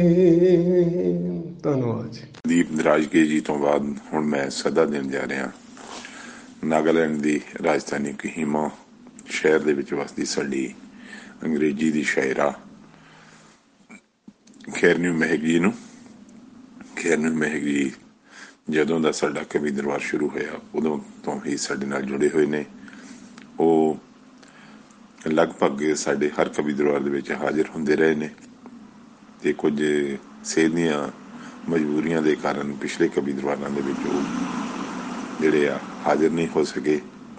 ਧੰਨਵਾਦ ਜੀ। ਦੀਪ ਦਰਾਜਗੇ ਜੀ ਤੋਂ ਬਾਅਦ ਹੁਣ ਮੈਂ ਸਦਾ ਦੇਣ ਜਾ ਰਿਹਾ ਨਾਗਾਲੈਂਡ ਦੀ ਰਾਜਧਾਨੀ ਕੋਹਿਮਾ ਸ਼ਹਿਰ ਦੇ ਵਿੱਚ ਵਸਦੀ ਸਾਡੀ ਅੰਗਰੇਜ਼ੀ ਦੀ ਸ਼ਾਇਰਾ ਖੈਰਨਿਊ ਮਹਿਕ ਜੀ ਨੂੰ। ਖੈਰਨਿਊ ਮਹਿਕ ਜੀ ਜਦੋਂ ਦਾ ਸਾਡਾ ਕਵੀ ਦਰਬਾਰ ਸ਼ੁਰੂ ਹੋਇਆ ਉਦੋਂ ਤੋਂ ਹੀ ਸਾਡੇ ਨਾਲ ਜੁੜੇ ਹੋਏ ਨੇ। ਉਹ ਲਗਭਗ ਸਾਡੇ ਹਰ ਕਵੀ ਦਰਬਾਰ ਦੇ ਵਿੱਚ ਹਾਜ਼ਰ ਹੁੰਦੇ ਰਹੇ ਨੇ ਤੇ ਕੁਝ ਸਿਹਤ ਦੀਆਂ ਮਜਬੂਰੀਆਂ ਦੇ ਕਾਰਨ ਪਿਛਲੇ ਕਵੀ ਦਰਬਾਰਾਂ ਦੇ ਵਿੱਚ ਉਹ ਜਿਹੜੇ ਆ ਹਾਜ਼ਰ ਨਹੀਂ ਹੋ ਸਕੇ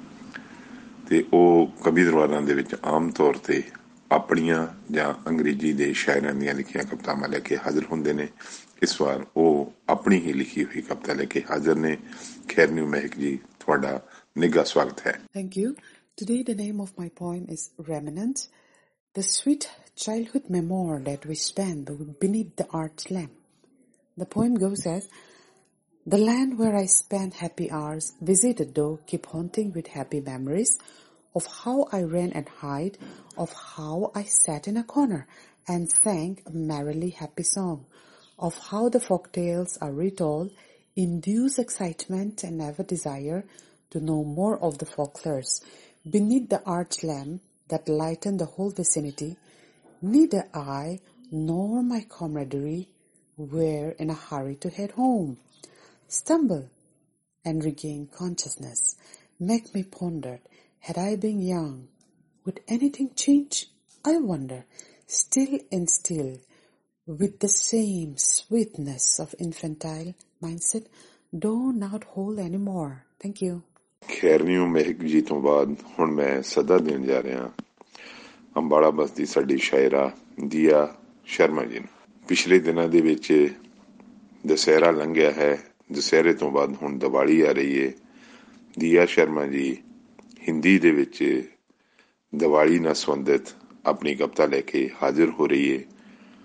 ਤੇ ਉਹ ਕਵੀ ਦਰਬਾਰਾਂ ਦੇ ਵਿੱਚ ਆਮ ਤੌਰ ਤੇ ਆਪਣੀਆਂ ਜਾਂ ਅੰਗਰੇਜ਼ੀ ਦੇ ਸ਼ਾਇਰਾਂ ਦੀਆਂ ਲਿਖੀਆਂ ਕਵਿਤਾਵਾਂ ਲੈ ਕੇ ਹਾਜ਼ਰ ਹੁੰਦੇ ਨੇ। ਇਸ ਵਾਰ ਉਹ ਆਪਣੀ ਹੀ ਲਿਖੀ ਹੋਈ ਕਵਿਤਾ ਲੈ ਕੇ ਹਾਜ਼ਰ ਨੇ। ਖੈਰਨਿਊ ਮਹਿਕ ਜੀ, ਤੁਹਾਡਾ ਨਿੱਘਾ ਸਵਾਗਤ ਹੈ। Thank you. Today the name of my poem is Remnants, the sweet childhood memoir that we spent beneath the arch lamp. The poem goes as, the land where I spent happy hours, visited though, keep haunting with happy memories of how I ran and hid, of how I sat in a corner and sang a merrily happy song, of how the folk tales are retold, induce excitement and never desire to know more of the folklores. Beneath the arch lamp that lightened the whole vicinity, neither I nor my camaraderie were in a hurry to head home. Stumble and regain consciousness, make me ponder, had I been young, would anything change? I wonder, still and still, with the same sweetness of infantile mindset, though not whole anymore. Thank you. ਖੈਰਨਿਊ ਮਹਿਕ ਜੀ ਤੋਂ ਬਾਅਦ ਹੁਣ ਮੈਂ ਸਦਾ ਦੇਣ ਜਾ ਰਿਹਾ ਅੰਬਾਲਾ ਬਸਤੀ ਸਾਡੀ ਸ਼ਾਇਰਾ ਦੀਆ ਸ਼ਰਮਾ ਜੀ ਨੂੰ। ਪਿਛਲੇ ਦਿਨਾਂ ਦੇ ਵਿੱਚ ਦੁਸਹਿਰਾ ਲੰਘਿਆ ਹੈ, ਦੁਸਹਿਰੇ ਤੋਂ ਬਾਅਦ ਹੁਣ ਦੀਵਾਲੀ ਆ ਰਹੀ ਹੈ। ਦੀਆ ਸ਼ਰਮਾ ਜੀ ਹਿੰਦੀ ਦੇ ਵਿੱਚ ਦੀਵਾਲੀ ਨਾਲ ਸੰਬੰਧਿਤ ਆਪਣੀ ਕਵਿਤਾ ਲੈ ਕੇ ਹਾਜ਼ਰ ਹੋ ਰਹੀ ਹੈ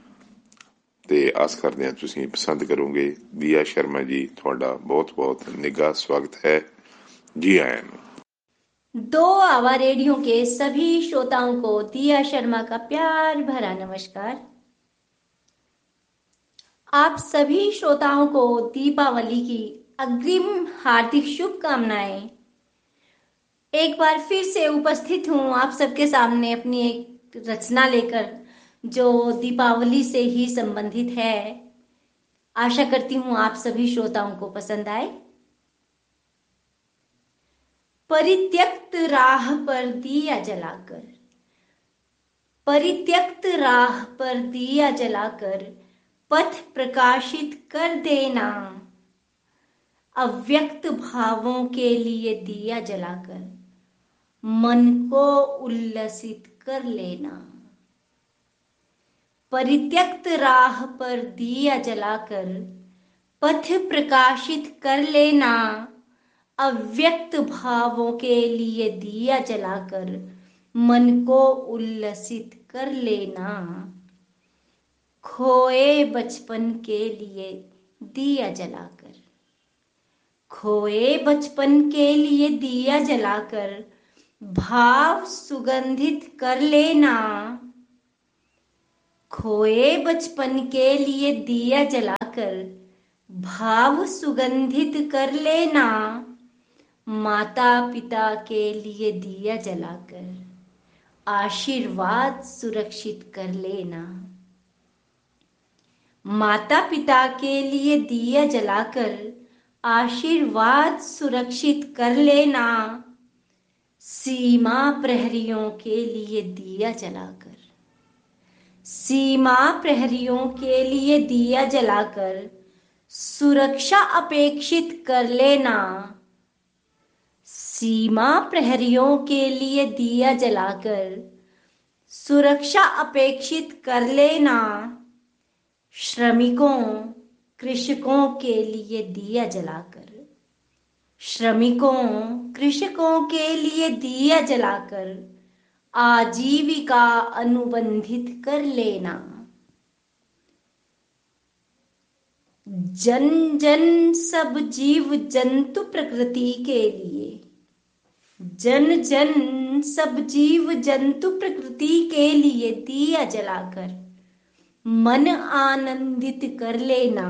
ਤੇ ਆਸ ਕਰਦੇ ਹਾਂ ਤੁਸੀਂ ਪਸੰਦ ਕਰੋਗੇ। ਦੀਆ ਸ਼ਰਮਾ ਜੀ, ਤੁਹਾਡਾ ਬਹੁਤ ਬਹੁਤ ਨਿੱਘਾ ਸਵਾਗਤ है। जी आया। दो आवा रेडियो के सभी श्रोताओं को दिया शर्मा का प्यार भरा नमस्कार। आप सभी श्रोताओं को दीपावली की अग्रिम हार्दिक शुभकामनाएं। एक बार फिर से उपस्थित हूं आप सबके सामने अपनी एक रचना लेकर जो दीपावली से ही संबंधित है। आशा करती हूं आप सभी श्रोताओं को पसंद आए। परित्यक्त राह पर दिया जलाकर, परित्यक्त राह पर दिया जलाकर पथ प्रकाशित कर देना, अव्यक्त भावों के लिए दिया जलाकर मन को उल्लसित कर लेना। परित्यक्त राह पर दिया जलाकर पथ प्रकाशित कर लेना, अव्यक्त भावों के लिए दिया जलाकर मन को उल्लसित कर लेना। खोए बचपन के लिए दिया जलाकर, खोए बचपन के लिए दिया जलाकर भाव सुगंधित कर लेना। खोए बचपन के लिए दिया जलाकर भाव सुगंधित कर लेना। माता पिता के लिए दिया जलाकर आशीर्वाद सुरक्षित कर लेना। माता पिता के लिए दिया जलाकर आशीर्वाद सुरक्षित कर लेना। सीमा प्रहरियों के लिए दिया जलाकर, सीमा प्रहरियों के लिए दिया जलाकर सुरक्षा अपेक्षित कर लेना। सीमा प्रहरियों के लिए दिया जलाकर सुरक्षा अपेक्षित कर लेना। श्रमिकों कृषकों के लिए दिया जलाकर, श्रमिकों कृषकों के लिए दिया जलाकर आजीविका अनुबंधित कर लेना। जन जन सब जीव जंतु प्रकृति के लिए, जन जन सब जीव जंतु प्रकृति के लिए दिया जलाकर मन आनंदित कर लेना।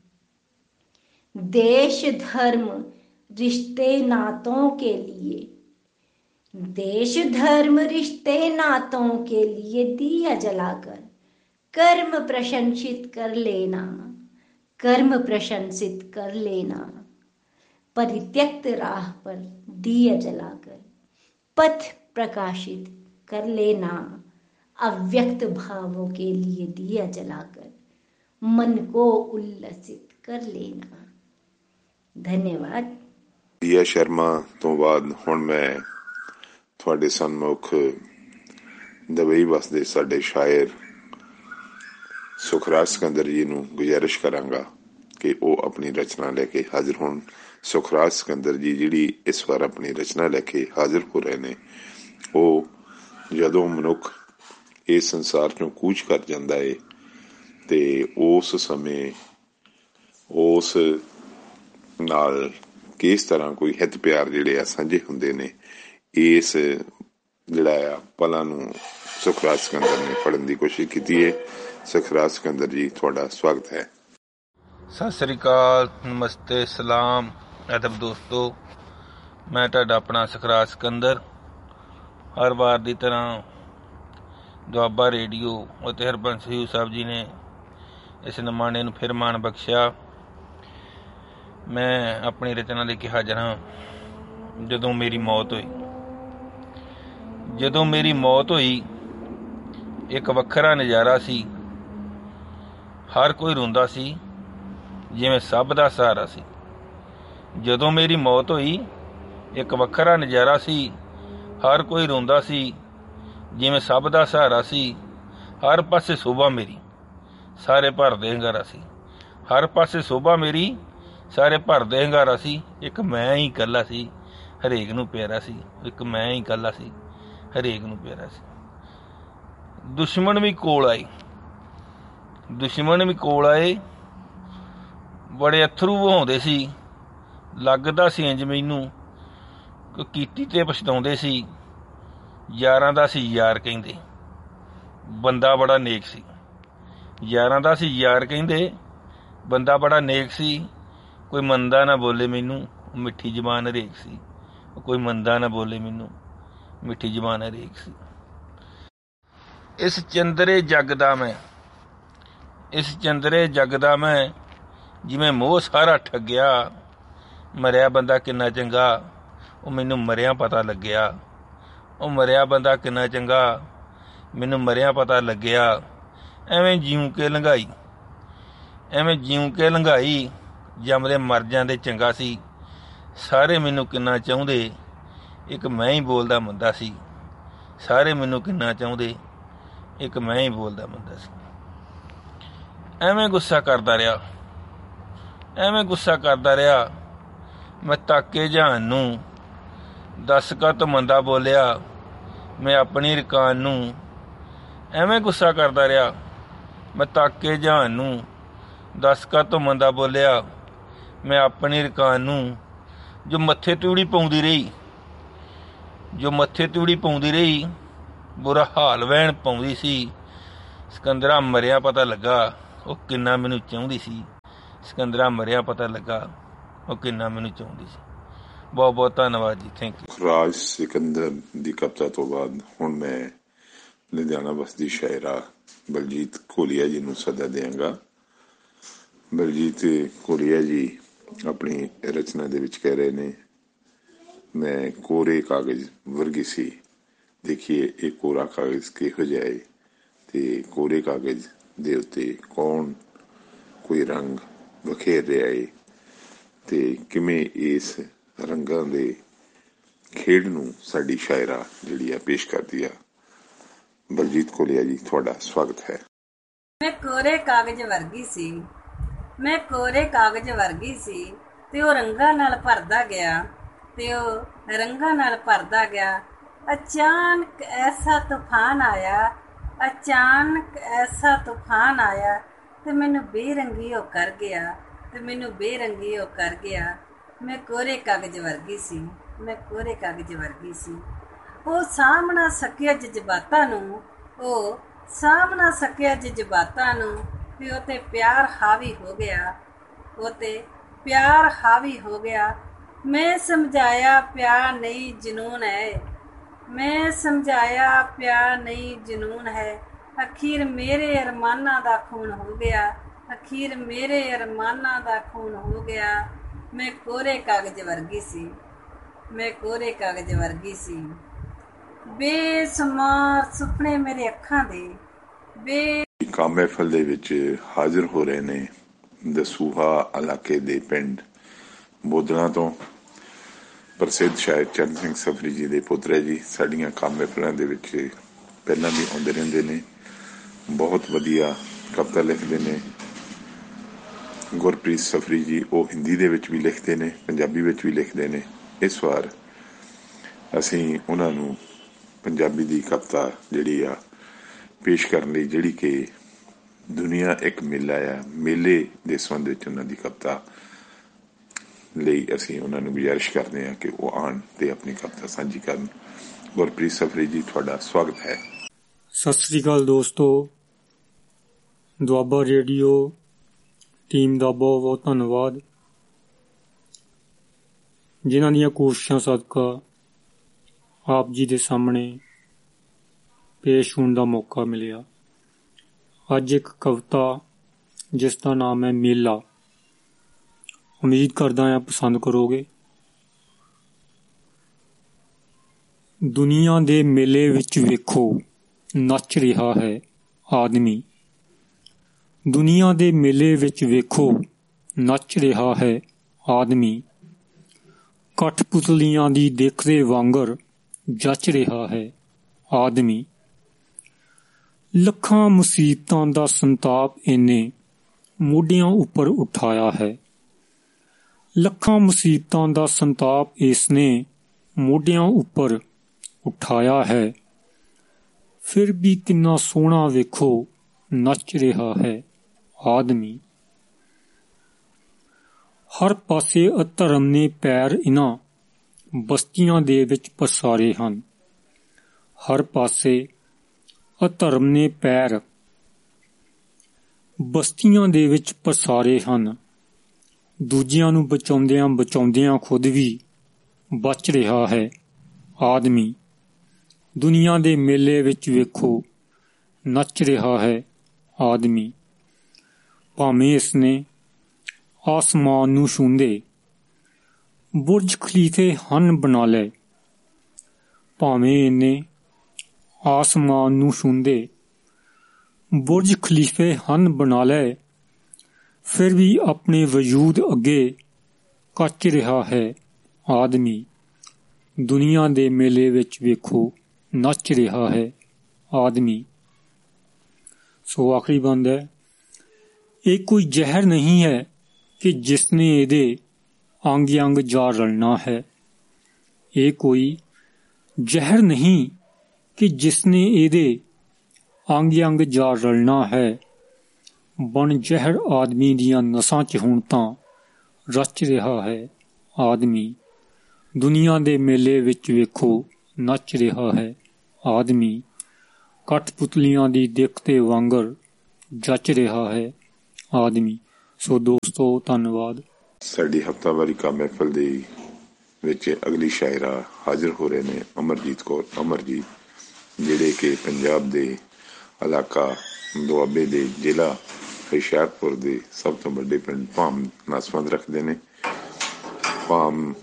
देश धर्म रिश्ते नातों के लिए, देश धर्म रिश्ते नातों के लिए दिया जलाकर कर्म प्रशंसित कर लेना, कर्म प्रशंसित कर लेना। परित्यक्त राह पर दिया जलाकर पथ प्रकाशित कर लेना। अव्यक्त भावों के लिए दिया जलाकर मन को उल्लसित कर लेना। धन्यवाद। दिया शर्मा तो बाद हुण मैं ਤੁਹਾਡੇ ਸਨਮੁਖ ਦੁਬਈ ਵਸਦੇ ਸਾਡੇ ਸ਼ਾਇਰ ਸੁਖਰਾਜ ਸਿਕੰਦਰ ਜੀ ਨੂੰ ਗੁਜ਼ਾਰਿਸ਼ ਕਰਾਂਗਾ ਕਿ ਉਹ ਆਪਣੀ ਰਚਨਾ ਲੈ ਕੇ ਹਾਜ਼ਰ ਹੋਣ। ਸੁਖਰਾਜ ਸਿਕੰਦਰ ਜੀ ਜਿਹੜੀ ਇਸ ਵਾਰ ਆਪਣੀ ਰਚਨਾ ਲੈ ਕੇ ਹਾਜ਼ਰ ਹੋ ਰਹੇ ਨੇ, ਉਹ ਜਦੋਂ ਮਨੁੱਖ ਇਸ ਸੰਸਾਰ ਚੋਂ ਕੂਚ ਕਰ ਜਾਂਦਾ ਹੈ ਤੇ ਉਸ ਸਮੇਂ ਉਸ ਨਾਲ ਕਿਸ ਤਰ੍ਹਾਂ ਕੋਈ ਹਿੱਤ ਪਿਆਰ ਜਿਹੜੇ ਆ ਸਾਂਝੇ ਹੁੰਦੇ ਨੇ, ਇਸ ਜਿਹੜਾ ਆ ਪਲਾਂ ਨੂੰ ਸੁਖਰਾਜ ਸਿਕੰਦਰ ਨੇ ਪੜ੍ਹਨ ਦੀ ਕੋਸ਼ਿਸ਼ ਕੀਤੀ ਹੈ। ਸੁਖਰਾਜ ਸਿਕੰਦਰ ਜੀ, ਤੁਹਾਡਾ ਸਵਾਗਤ ਹੈ। ਸਤਿ ਸ੍ਰੀ ਅਕਾਲ, ਨਮਸਤੇ, ਸਲਾਮ, ਅਦਬ ਦੋਸਤੋ। ਮੈਂ ਤੁਹਾਡਾ ਆਪਣਾ ਸੁਖਰਾਜ ਸਿਕੰਦਰ। ਹਰ ਵਾਰ ਦੀ ਤਰ੍ਹਾਂ ਦੁਆਬਾ ਰੇਡੀਓ ਅਤੇ ਹਰਬੰਸ ਹਯੂ ਸਾਹਿਬ ਜੀ ਨੇ ਇਸ ਨਿਮਾਣੇ ਨੂੰ ਫਿਰ ਮਾਣ ਬਖਸ਼ਿਆ। ਮੈਂ ਆਪਣੀ ਰਚਨਾ ਲੈ ਕੇ ਹਾਜ਼ਰ ਹਾਂ। ਜਦੋਂ ਮੇਰੀ ਮੌਤ ਹੋਈ, ਜਦੋਂ ਮੇਰੀ ਮੌਤ ਹੋਈ ਇੱਕ ਵੱਖਰਾ ਨਜ਼ਾਰਾ ਸੀ। ਹਰ ਕੋਈ ਰੋਂਦਾ ਸੀ ਜਿਵੇਂ ਸਭ ਦਾ ਸਹਾਰਾ ਸੀ। ਜਦੋਂ ਮੇਰੀ ਮੌਤ ਹੋਈ ਇੱਕ ਵੱਖਰਾ ਨਜ਼ਾਰਾ ਸੀ। ਹਰ ਕੋਈ ਰੋਂਦਾ ਸੀ ਜਿਵੇਂ ਸਭ ਦਾ ਸਹਾਰਾ ਸੀ। ਹਰ ਪਾਸੇ ਸ਼ੋਭਾ ਮੇਰੀ, ਸਾਰੇ ਭਰਦੇ ਹੰਗਾਰਾ ਸੀ। ਹਰ ਪਾਸੇ ਸ਼ੋਭਾ ਮੇਰੀ, ਸਾਰੇ ਭਰਦੇ ਹੰਗਾਰਾ ਸੀ। ਇੱਕ ਮੈਂ ਹੀ ਇਕੱਲਾ ਸੀ, ਹਰੇਕ ਨੂੰ ਪਿਆਰਾ ਸੀ। ਇੱਕ ਮੈਂ ਹੀ ਇਕੱਲਾ ਸੀ, ਹਰੇਕ ਨੂੰ ਪਿਆਰਾ ਸੀ। ਦੁਸ਼ਮਣ ਵੀ ਕੋਲ ਆਏ, ਦੁਸ਼ਮਣ ਵੀ ਕੋਲ ਆਏ, ਬੜੇ ਅਥਰੂ ਵਹਾਉਂਦੇ ਸੀ। ਲੱਗਦਾ ਸੀ ਇੰਜ ਮੈਨੂੰ ਕਿ ਕੀਤੀ ਤੇ ਪਛਤਾਉਂਦੇ ਸੀ। ਯਾਰਾਂ ਦਾ ਸੀ ਯਾਰ ਕਹਿੰਦੇ, ਬੰਦਾ ਬੜਾ ਨੇਕ ਸੀ। ਯਾਰਾਂ ਦਾ ਸੀ ਯਾਰ ਕਹਿੰਦੇ, ਬੰਦਾ ਬੜਾ ਨੇਕ ਸੀ। ਕੋਈ ਮੰਦਾ ਨਾ ਬੋਲੇ ਮੈਨੂੰ, ਮਿੱਠੀ ਜ਼ਬਾਨ ਹਰੇਕ ਸੀ। ਕੋਈ ਮੰਦਾ ਨਾ ਬੋਲੇ ਮੈਨੂੰ, ਮਿੱਠੀ ਜ਼ਬਾਨ ਹਰੇਕ ਸੀ। ਇਸ ਚੰਦਰੇ ਜੱਗ ਦਾ ਮੈਂ, ਇਸ ਚੰਦਰੇ ਜੱਗ ਦਾ ਮੈਂ, ਜਿਵੇਂ ਮੋਹ ਸਾਰਾ ਠੱਗਿਆ। ਮਰਿਆ ਬੰਦਾ ਕਿੰਨਾ ਚੰਗਾ, ਉਹ ਮੈਨੂੰ ਮਰਿਆ ਪਤਾ ਲੱਗਿਆ। ਉਹ ਮਰਿਆ ਬੰਦਾ ਕਿੰਨਾ ਚੰਗਾ, ਮੈਨੂੰ ਮਰਿਆ ਪਤਾ ਲੱਗਿਆ। ਐਵੇਂ ਜਿਉਂ ਕੇ ਲੰਘਾਈ, ਐਵੇਂ ਜਿਉਂ ਕੇ ਲੰਘਾਈ, ਜੰਮਦੇ ਮਰ ਜਾਂਦੇ ਚੰਗਾ ਸੀ। ਸਾਰੇ ਮੈਨੂੰ ਕਿੰਨਾ ਚਾਹੁੰਦੇ, ਇੱਕ ਮੈਂ ਹੀ ਬੋਲਦਾ ਮੰਦਾ ਸੀ। ਸਾਰੇ ਮੈਨੂੰ ਕਿੰਨਾ ਚਾਹੁੰਦੇ, ਇੱਕ ਮੈਂ ਹੀ ਬੋਲਦਾ ਮੰਦਾ ਸੀ। ਐਵੇਂ ਗੁੱਸਾ ਕਰਦਾ ਰਿਹਾ, ਐਵੇਂ ਗੁੱਸਾ ਕਰਦਾ ਰਿਹਾ। ਮੈਂ ਤਾਕੇ ਜਹਾਨ ਨੂੰ, ਦੱਸ ਕਾਹਤੋਂ ਮੰਦਾ ਬੋਲਿਆ ਮੈਂ ਆਪਣੀ ਰਕਾਨ ਨੂੰ। ਐਵੇਂ ਗੁੱਸਾ ਕਰਦਾ ਰਿਹਾ, ਮੈਂ ਤਾਕੇ ਜਹਾਨ ਨੂੰ, ਦੱਸ ਕਾਹਤੋਂ ਮੰਦਾ ਬੋਲਿਆ ਮੈਂ ਆਪਣੀ ਰਕਾਨ ਨੂੰ। ਜੋ ਮੱਥੇ ਤੂੜੀ ਪਾਉਂਦੀ ਰਹੀ, ਜੋ ਮੱਥੇ ਤੂੜੀ ਪਾਉਂਦੀ ਰਹੀ, ਬੁਰਾ ਹਾਲ ਵਹਿਣ ਪਾਉਂਦੀ ਸੀ। ਸਿਕੰਦਰਾ ਮਰਿਆ ਪਤਾ ਲੱਗਾ, ਉਹ ਕਿੰਨਾ ਮੈਨੂੰ ਚਾਹੁੰਦੀ ਸੀ। ਸਿਕੰਦਰਾ ਮਰਿਆ ਪਤਾ ਲੱਗਾ, ਉਹ ਕਿੰਨਾ ਮੈਨੂੰ ਚਾਹੁੰਦੀ ਸੀ। ਬਹੁਤ ਬਹੁਤ ਧੰਨਵਾਦ ਜੀ, ਥੈਂਕ ਯੂ। ਸੁਖਰਾਜ ਸਿਕੰਦਰ ਦੀ ਕਵਿਤਾ ਤੋਂ ਬਾਅਦ ਹੁਣ ਮੈਂ ਲੁਧਿਆਣਾ ਬਸਦੀ ਸ਼ਾਇਰਾ ਬਲਜੀਤ ਕੋਲੀਆ ਜੀ ਨੂੰ ਸੱਦਾ ਦਿਆਂਗਾ। ਬਲਜੀਤ ਕੋਲੀਆ ਜੀ ਆਪਣੀ ਰਚਨਾ ਦੇ ਵਿੱਚ ਕਹਿ ਰਹੇ ਨੇ, ਮੈਂ ਕੋਰੇ ਕਾਗਜ਼ ਵਰਗੀ ਸੀ। ਦੇਖੀਏ ਇਹ ਕੋਰਾ ਕਾਗਜ਼ ਕਿਹੋ ਜਿਹਾ ਹੈ ਤੇ ਕੋਰੇ ਕਾਗਜ਼ ਦੇ ਉੱਤੇ ਕੌਣ ਕੋਈ ਰੰਗ ਬਖੇਰ ਰਿਹਾ ਹੈ ਤੇ ਕਿਵੇਂ ਇਸ ਰੰਗਾਂ ਦੇ ਖੇਡ ਨੂੰ ਸਾਡੀ ਸ਼ਾਇਰਾ ਜਿਹੜੀ ਆ ਪੇਸ਼ ਕਰਦੀ ਆ। ਬਲਜੀਤ ਕੋਲੀਆ ਜੀ, ਤੁਹਾਡਾ ਸਵਾਗਤ ਹੈ। ਮੈਂ ਕੋਰੇ ਕਾਗਜ਼ ਵਰਗੀ ਸੀ, ਮੈਂ ਕੋਰੇ ਕਾਗਜ਼ ਵਰਗੀ ਸੀ ਤੇ ਉਹ ਰੰਗਾਂ ਨਾਲ ਭਰਦਾ ਗਿਆ, ਤੇ ਉਹ ਰੰਗਾਂ ਨਾਲ ਭਰਦਾ ਗਿਆ। ਅਚਾਨਕ ਐਸਾ ਤੂਫਾਨ ਆਇਆ, ਅਚਾਨਕ ਐਸਾ ਤੂਫਾਨ ਆਇਆ ਤੇ ਮੈਨੂੰ ਬੇਰੰਗੀ ਉਹ ਕਰ ਗਿਆ, ਤੇ ਮੈਨੂੰ ਬੇਰੰਗੀ ਉਹ ਕਰ ਗਿਆ। ਮੈਂ ਕੋਰੇ ਕਾਗਜ਼ ਵਰਗੀ ਸੀ, ਮੈਂ ਕੋਰੇ ਕਾਗਜ਼ ਵਰਗੀ ਸੀ। ਉਹ ਸਾਂਭ ਨਾ ਸਕਿਆ ਜਜ਼ਬਾਤਾਂ ਨੂੰ, ਉਹ ਸਾਂਭ ਨਾ ਸਕਿਆ ਜਜ਼ਬਾਤਾਂ ਨੂੰ, ਵੀ ਉਹ ਤੇ ਪਿਆਰ ਹਾਵੀ ਹੋ ਗਿਆ, ਉਹ ਤੇ ਪਿਆਰ ਹਾਵੀ ਹੋ ਗਿਆ। ਮੈਂ ਸਮਝਾਇਆ ਪਿਆਰ ਨਹੀਂ ਜਨੂਨ ਹੈ, ਮੈਂ ਸਮਝਾਇਆ ਪਿਆਰ ਨਹੀਂ ਜਨੂਨ ਹੈ। ਅਖੀਰ ਮੇਰੇ ਅਰਮਾਨਾਂ ਦਾ ਖੂਨ ਹੋ ਗਿਆ, ਅਖੀਰ ਮੇਰੇ ਅਰਮਾਨਾਂ ਦਾ ਖੂਨ ਹੋ ਗਿਆ। ਮੈਂ ਕੋਰੇ ਕਾਗਜ਼ ਵਰਗੀ ਸੀ, ਮੈਂ ਕੋਰੇ ਕਾਗਜ਼ ਵਰਗੀ ਸੀ। ਬੇਸੁਮਾਰ ਸੁਪਨੇ ਮੇਰੇ ਅੱਖਾਂ ਦੇ ਕਾਮ ਮਹਿਫਲ ਦੇ ਵਿੱਚ ਹਾਜ਼ਰ ਹੋ ਰਹੇ ਨੇ ਦਸੂਹਾ ਇਲਾਕੇ ਦੇ ਪਿੰਡ ਬੋਦਲਾਂ ਤੋਂ ਪ੍ਰਸਿੱਧ ਸ਼ਾਇਰ ਚਰਨ ਸਿੰਘ ਸਫਰੀ ਜੀ ਦੇ ਪੁੱਤਰ ਜੀ। ਸਾਡੀਆਂ ਕਾਮ ਮਹਿਫਲਾਂ ਦੇ ਵਿੱਚ ਪਹਿਲਾਂ ਵੀ ਆਉਂਦੇ ਰਹਿੰਦੇ ਨੇ, ਬਹੁਤ ਵਧੀਆ ਕਵਿਤਾ ਲਿਖਦੇ ਨੇ। ਗੁਰਪ੍ਰੀਤ ਸਫਰੀ ਜੀ ਉਹ ਹਿੰਦੀ ਦੇ ਵਿੱਚ ਵੀ ਲਿਖਦੇ ਨੇ, ਪੰਜਾਬੀ ਵਿੱਚ ਵੀ ਲਿਖਦੇ ਨੇ। ਇਸ ਵਾਰ ਅਸੀਂ ਉਹਨਾਂ ਨੂੰ ਪੰਜਾਬੀ ਦੀ ਕਵਿਤਾ ਜਿਹੜੀ ਆ ਪੇਸ਼ ਕਰਨ ਲਈ, ਜਿਹੜੀ ਕਿ ਦੁਨੀਆ ਇੱਕ ਮੇਲਾ ਆ, ਮੇਲੇ ਦੇ ਸੰਬੰਧ ਵਿੱਚ ਉਹਨਾਂ ਦੀ ਕਵਿਤਾ ਲਈ ਅਸੀਂ ਉਹਨਾਂ ਨੂੰ ਗੁਜ਼ਾਰਿਸ਼ ਕਰਦੇ ਹਾਂ ਕਿ ਉਹ ਆਉਣ ਤੇ ਆਪਣੀ ਕਵਿਤਾ ਸਾਂਝੀ ਕਰਨ। ਗੁਰਪ੍ਰੀਤ ਸਫਰੀ ਜੀ, ਤੁਹਾਡਾ ਸਵਾਗਤ ਹੈ। ਸਤਿ ਸ੍ਰੀ ਅਕਾਲ ਦੋਸਤੋ, ਦੁਆਬਾ ਰੇਡੀਓ ਟੀਮ ਦਾ ਬਹੁਤ ਬਹੁਤ ਧੰਨਵਾਦ, ਜਿਨ੍ਹਾਂ ਦੀਆਂ ਕੋਸ਼ਿਸ਼ਾਂ ਸਦਕਾ ਆਪ ਜੀ ਦੇ ਸਾਹਮਣੇ ਪੇਸ਼ ਹੋਣ ਦਾ ਮੌਕਾ ਮਿਲਿਆ। ਅੱਜ ਇੱਕ ਕਵਿਤਾ ਜਿਸ ਦਾ ਨਾਮ ਹੈ ਮੇਲਾ। ਉਮੀਦ ਕਰਦਾ ਹਾਂ ਪਸੰਦ ਕਰੋਗੇ। ਦੁਨੀਆ ਦੇ ਮੇਲੇ ਵਿੱਚ ਵੇਖੋ ਨੱਚ ਰਿਹਾ ਹੈ ਆਦਮੀ, ਦੁਨੀਆ ਦੇ ਮੇਲੇ ਵਿੱਚ ਵੇਖੋ ਨੱਚ ਰਿਹਾ ਹੈ ਆਦਮੀ। ਕਠਪੁਤਲੀਆਂ ਦੀ ਦੇਖਦੇ ਵਾਂਗਰ ਜੱਚ ਰਿਹਾ ਹੈ ਆਦਮੀ। ਲੱਖਾਂ ਮੁਸੀਬਤਾਂ ਦਾ ਸੰਤਾਪ ਇਹਨੇ ਮੋਢਿਆਂ ਉੱਪਰ ਉਠਾਇਆ ਹੈ, ਲੱਖਾਂ ਮੁਸੀਬਤਾਂ ਦਾ ਸੰਤਾਪ ਇਸਨੇ ਮੋਢਿਆਂ ਉੱਪਰ ਉਠਾਇਆ ਹੈ। ਫਿਰ ਵੀ ਕਿੰਨਾ ਸੋਹਣਾ ਵੇਖੋ ਨੱਚ ਰਿਹਾ ਹੈ ਆਦਮੀ। ਹਰ ਪਾਸੇ ਅਧਰਮ ਨੇ ਪੈਰ ਇਨ੍ਹਾਂ ਬਸਤੀਆਂ ਦੇ ਵਿੱਚ ਪਸਾਰੇ ਹਨ, ਹਰ ਪਾਸੇ ਅਧਰਮ ਨੇ ਪੈਰ ਬਸਤੀਆਂ ਦੇ ਵਿੱਚ ਪਸਾਰੇ ਹਨ। ਦੂਜਿਆਂ ਨੂੰ ਬਚਾਉਂਦਿਆਂ ਬਚਾਉਂਦਿਆਂ ਖੁਦ ਵੀ ਬਚ ਰਿਹਾ ਹੈ ਆਦਮੀ। ਦੁਨੀਆ ਦੇ ਮੇਲੇ ਵਿੱਚ ਵੇਖੋ ਨੱਚ ਰਿਹਾ ਹੈ ਆਦਮੀ। ਭਾਵੇਂ ਇਸਨੇ ਆਸਮਾਨ ਨੂੰ ਛੂੰਹਦੇ ਬੁਰਜ ਖਲੀਫੇ ਹਨ ਬਣਾ ਲਏ, ਭਾਵੇਂ ਇਹਨੇ ਆਸਮਾਨ ਨੂੰ ਛੂੰਹਦੇ ਬੁਰਜ ਖਲੀਫੇ ਹਨ ਬਣਾ ਲਏ, ਫਿਰ ਵੀ ਆਪਣੇ ਵਜੂਦ ਅੱਗੇ ਕੱਚ ਰਿਹਾ ਹੈ ਆਦਮੀ। ਦੁਨੀਆ ਦੇ ਮੇਲੇ ਵਿੱਚ ਵੇਖੋ ਨੱਚ ਰਿਹਾ ਹੈ ਆਦਮੀ। ਸੋ ਆਖਰੀ ਬੰਦ ਹੈ, ਇਹ ਕੋਈ ਜ਼ਹਿਰ ਨਹੀਂ ਹੈ ਕਿ ਜਿਸਨੇ ਇਹਦੇ ਅੰਗ ਅੰਗ ਜਾ ਰਲਣਾ ਹੈ। ਇਹ ਕੋਈ ਜ਼ਹਿਰ ਨਹੀਂ ਕਿ ਜਿਸਨੇ ਇਹਦੇ ਅੰਗ ਅੰਗ ਜਾ ਰਲਣਾ ਹੈ। ਬਣ ਜ਼ਹਿਰ ਆਦਮੀ ਦੀਆਂ ਨਸਾਂ 'ਚ ਹੁਣ ਤਾਂ ਰਚ ਰਿਹਾ ਹੈ ਆਦਮੀ। ਦੁਨੀਆ ਦੇ ਮੇਲੇ ਵਿੱਚ ਵੇਖੋ ਨੱਚ ਰਿਹਾ ਹੈ ਆਦਮੀ। ਕਠਪੁਤਲੀਆਂ ਦੀ ਦਿੱਖ ਤੇ ਵਾਂਗਰ ਜੱਚ ਰਿਹਾ ਹੈ ਆਦਮੀ। ਸੋ ਦੋਸਤੋ, ਧੰਨਵਾਦ। ਸਾਡੀ ਹਫ਼ਤਾਵਾਰੀ ਕਾਮ ਮਹਿਫਲ ਦੇ ਵਿੱਚ ਅਗਲੀ ਸ਼ਾਇਰਾ ਹਾਜ਼ਰ ਹੋ ਰਹੇ ਨੇ ਅਮਰਜੀਤ ਕੌਰ ਅਮਰਜੀਤ, ਜਿਹੜੇ ਕਿ ਪੰਜਾਬ ਦੇ ਇਲਾਕਾ ਦੁਆਬੇ ਦੇ ਜ਼ਿਲ੍ਹਾ ਹੁਸ਼ਿਆਰਪੁਰ ਦੇ ਸਭ ਤੋਂ ਵੱਡੇ ਪਿੰਡ ਭਾਮ ਨਾਲ ਸੰਬੰਧ ਰੱਖਦੇ ਨੇ। ਭਾਮ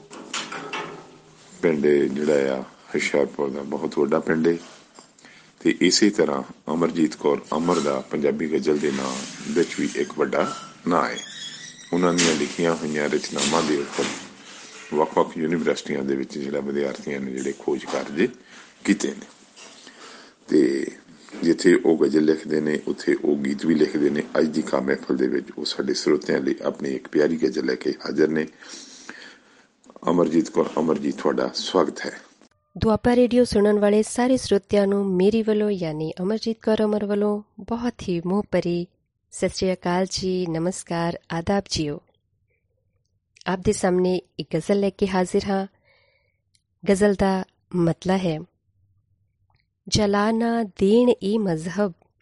ਪਿੰਡ ਜਿਹੜਾ ਆ ਹੁਸ਼ਿਆਰਪੁਰ ਦਾ ਬਹੁਤ ਵੱਡਾ ਪਿੰਡ ਹੈ ਤੇ ਇਸੇ ਤਰ੍ਹਾਂ ਅਮਰਜੀਤ ਕੌਰ ਅਮਰ ਦਾ ਪੰਜਾਬੀ ਗਜ਼ਲ ਦੇ ਨਾਂ ਵਿੱਚ ਵੀ ਇੱਕ ਵੱਡਾ ਨਾਂ ਹੈ। ਉਹਨਾਂ ਦੀਆਂ ਲਿਖੀਆਂ ਹੋਈਆਂ ਰਚਨਾਵਾਂ ਦੇ ਉੱਪਰ ਵੱਖ-ਵੱਖ ਯੂਨੀਵਰਸਿਟੀਆਂ ਦੇ ਵਿੱਚ ਜਿਹੜਾ ਵਿਦਿਆਰਥੀਆਂ ਨੇ ਜਿਹੜੇ ਖੋਜ ਕਾਰਜ ਕੀਤੇ ਨੇ ਤੇ ਜਿੱਥੇ ਉਹ ਗਜ਼ਲ ਲਿਖਦੇ ਨੇ ਉੱਥੇ ਉਹ ਗੀਤ ਵੀ ਲਿਖਦੇ ਨੇ। ਅੱਜ ਦੀ ਕਾਮ ਮਹਿਫਲ ਦੇ ਵਿੱਚ ਉਹ ਸਾਡੇ ਸਰੋਤਿਆਂ ਲਈ ਆਪਣੀ ਇੱਕ ਪਿਆਰੀ ਗਜ਼ਲ ਲੈ ਕੇ ਹਾਜ਼ਰ ਨੇ। ਅਮਰਜੀਤ ਕੌਰ ਅਮਰਜੀਤ, ਤੁਹਾਡਾ ਸਵਾਗਤ ਹੈ। ਦੁਆਬਾ ਰੇਡੀਓ ਸੁਣਨ ਵਾਲੇ ਸਾਰੇ ਸਰੋਤਿਆਂ ਨੂੰ ਮੇਰੀ ਵੱਲੋਂ ਯਾਨੀ ਅਮਰਜੀਤ ਕੌਰ ਅਮਰ ਵੱਲੋਂ ਬਹੁਤ ਹੀ ਮੋਹ ਭਰੀ ਸਤਿ ਸ਼੍ਰੀ ਅਕਾਲ ਜੀ, ਨਮਸਕਾਰ, ਆਦਾਬ ਜੀਓ। ਆਪ ਦੇ ਸਾਹਮਣੇ ਇੱਕ ਗਜ਼ਲ ਲੈ ਕੇ ਹਾਜ਼ਰ ਹਾਂ। ਗਜ਼ਲ ਦਾ ਮਤਲਬ ਹੈ, ਜਲਾਨਾ ਦੇਣ ਈ ਮਜ਼ਹਬ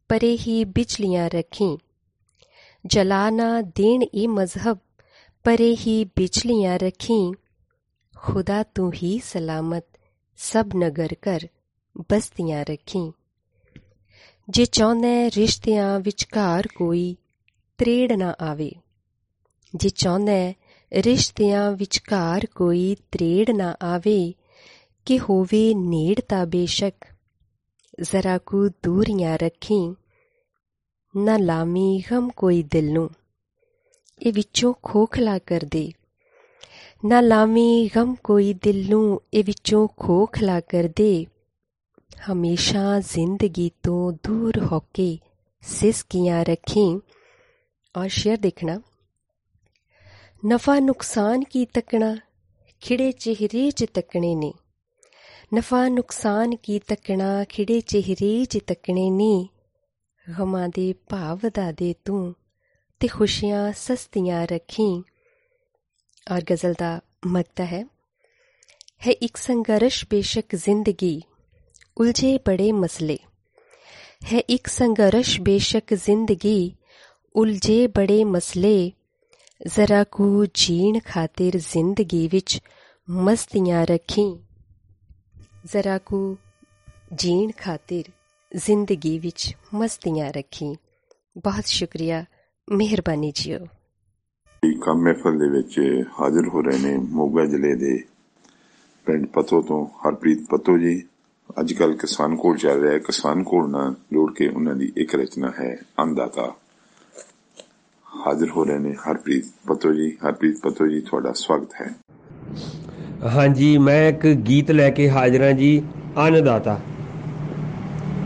परे ही बिजलियां रखीं। जला ना देन ए मजहब, परे ही बिजलियां रखीं। खुदा तू ही सलामत, सब नगर कर बस्तियां रखीं। जे चाहुंदा रिश्तियां विचकार कोई त्रेड़ ना आवे, जे चाहुंदा रिश्तियां विचकार कोई त्रेड़ ना आवे, कि होवे नेड़ता बेशक जरा को दूरियां रखीं। ना लामी गम कोई दिल नूं, ए विचों खोखला कर दे। ना लामी गम कोई दिल नूं, ए विचों खोखला कर दे। हमेशा जिंदगी तो दूर होके सिसकियां रखीं। और शेर देखना, नफा नुकसान की तकना खिड़े चेहरे च तकने ने। नफा नुकसान की तकना खिड़े चेहरे च तकने ने। गमां दे भाव वधा दे तूं ते खुशियां सस्तियां रखीं। और गजल दा मगता है एक संघर्ष बेशक जिंदगी उलझे बड़े मसले। है एक संघर्ष बेशक जिंदगी उलझे बड़े मसले। जरा को जीण खातिर जिंदगी विच मस्तियां रखीं। जरा को जीण खातिर जिंदगी विच मस्तियां रखीं। बहुत शुक्रिया, ਮਿਹਰਬਾਨੀ ਜੀਓ। ਕੰਮ ਮਹਿਫਲ ਦੇ ਵਿੱਚ ਹਾਜ਼ਰ ਹੋ ਰਹੇ ਨੇ ਮੋਗਾ ਜ਼ਿਲ੍ਹੇ ਦੇ ਪਿੰਡ ਪੱਤੋ ਤੋਂ ਹਰਪ੍ਰੀਤ ਪੱਤੋ ਜੀ। ਅੱਜ ਕੱਲ੍ਹ ਕਿਸਾਨ ਕੋਲ ਚੱਲ ਰਿਹਾ, ਕਿਸਾਨ ਕੋਲ ਨਾਲ ਜੋੜ ਕੇ ਉਹਨਾਂ ਦੀ ਇੱਕ ਰਚਨਾ ਹੈ ਅੰਨਦਾਤਾ। ਹਾਜ਼ਰ ਹੋ ਰਹੇ ਨੇ ਹਰਪ੍ਰੀਤ ਪੱਤੋ ਜੀ। ਹਰਪ੍ਰੀਤ ਪੱਤੋ ਜੀ, ਤੁਹਾਡਾ ਸਵਾਗਤ ਹੈ। ਹਾਂਜੀ, ਮੈਂ ਇੱਕ ਗੀਤ ਲੈ ਕੇ ਹਾਜ਼ਰ ਹਾਂ ਜੀ, ਅੰਨਦਾਤਾ।